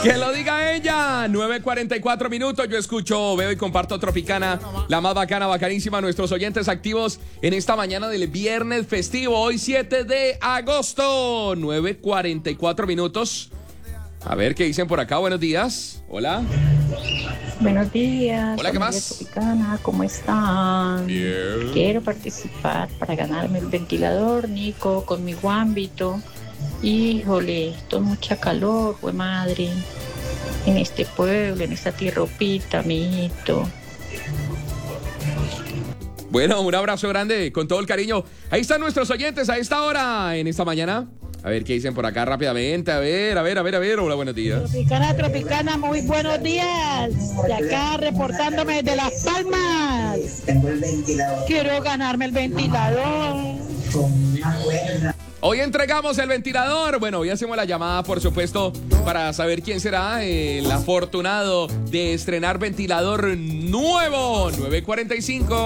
Que lo diga ella. 9:44 minutos. Yo escucho, veo y comparto Tropicana, la más bacana, bacanísima. Nuestros oyentes activos en esta mañana del viernes festivo. Hoy 7 de agosto. 9:44 minutos. A ver qué dicen por acá. Buenos días. Hola. Buenos días. Hola, ¿qué más? Tropicana, ¿cómo están? Bien. Quiero participar para ganarme el ventilador, Nico, con mi guambito. Híjole, esto es mucha calor, güey madre. En este pueblo, en esta tierropita, mijito. Bueno, un abrazo grande con todo el cariño. Ahí están nuestros oyentes a esta hora, en esta mañana. A ver qué dicen por acá rápidamente. A ver. Hola, buenos días. Tropicana, muy buenos días. De acá reportándome de Las Palmas. Quiero ganarme el ventilador. Hoy entregamos el ventilador. Bueno, hoy hacemos la llamada, por supuesto, para saber quién será el afortunado de estrenar ventilador nuevo. 9:45.